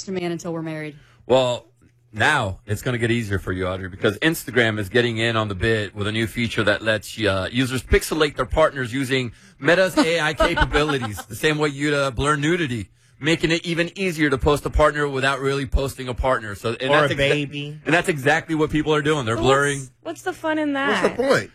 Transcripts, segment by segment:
trust a man until we're married. Well, now it's going to get easier for you, Audrey, because Instagram is getting in on the bit with a new feature that lets users pixelate their partners using Meta's AI capabilities, the same way you'd blur nudity, making it even easier to post a partner without really posting a partner. Or a baby. And that's exactly what people are doing. They're blurring. What's the fun in that? What's the point?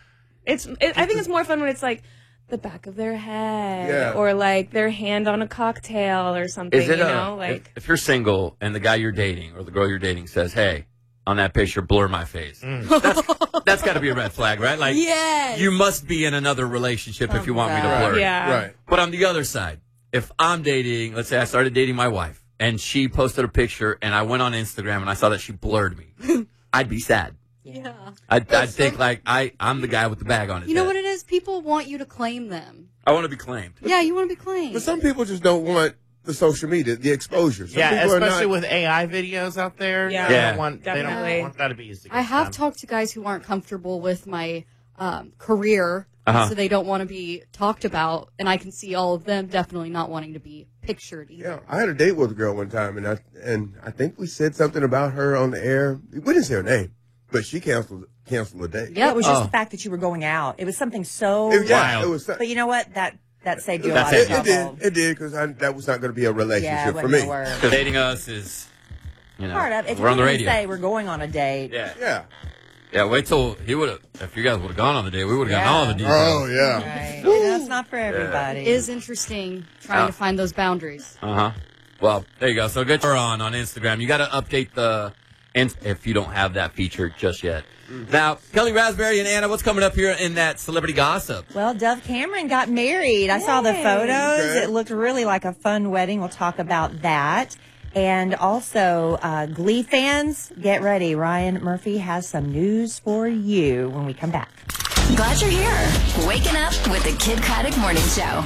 I think it's more fun when it's like the back of their head or like their hand on a cocktail or something. Is it if you're single and the guy you're dating or the girl you're dating says, "Hey, on that picture, blur my face," that's got to be a red flag, right? Like, yes. You must be in another relationship if you want me to blur. Yeah. Right. But on the other side, if I'm dating, let's say I started dating my wife and she posted a picture and I went on Instagram and I saw that she blurred me, I'd be sad. Yeah. I'd think like I'm the guy with the bag on his You know head. what it is? People want you to claim them. I want to be claimed. Yeah, you want to be claimed. But some people just don't want the social media, the exposure. Some people especially with AI videos out there. Yeah. They Yeah, don't want definitely. that to be used against I have them. talked to guys who aren't comfortable with my career, so they don't want to be talked about, and I can see all of them definitely not wanting to be pictured either. Yeah, I had a date with a girl one time, and I think we said something about her on the air. We didn't say her name, but she canceled a date. Yeah, it was just the fact that you were going out. It was something so wild. It was. But you know what? That saved you a lot of trouble. It did because that was not going to be a relationship for me. Because dating us is, part of. If we're on the you radio. say we're going on a date. Yeah, wait till if you guys would have gone on the date, we would have gotten all the details. Oh, yeah. Right. That's not for everybody. It is interesting trying to find those boundaries. Well, there you go. So get her on Instagram. You got to update if you don't have that feature just yet. Now, Kelly Raspberry and Anna, what's coming up here in that celebrity gossip? Well, Dove Cameron got married. I saw the photos. Okay. It looked really like a fun wedding. We'll talk about that. And also, Glee fans, get ready. Ryan Murphy has some news for you when we come back. Glad you're here. Waking up with the Kid Craddock Morning Show.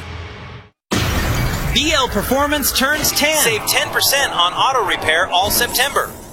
BL Performance turns 10. Save 10% on auto repair all September.